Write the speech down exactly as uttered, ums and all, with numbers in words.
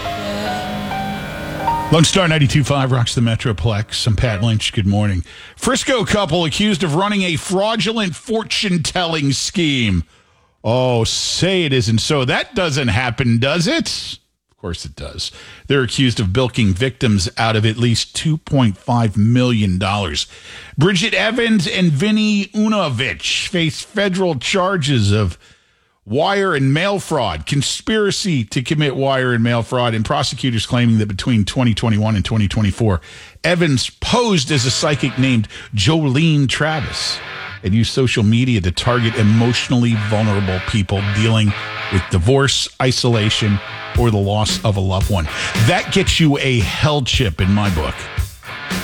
Lone Star ninety-two point five rocks the Metroplex. I'm Pat Lynch. Good morning. Frisco couple accused of running a fraudulent fortune-telling scheme. Oh, say it isn't so. That doesn't happen, does it? Of course it does. They're accused of bilking victims out of at least two point five million dollars. Bridget Evans and Vinny Unovich face federal charges of wire and mail fraud, conspiracy to commit wire and mail fraud, and prosecutors claiming that between twenty twenty-one and twenty twenty-four, Evans posed as a psychic named Jolene Travis and used social media to target emotionally vulnerable people dealing with divorce, isolation, or the loss of a loved one. That gets you a hell chip in my book.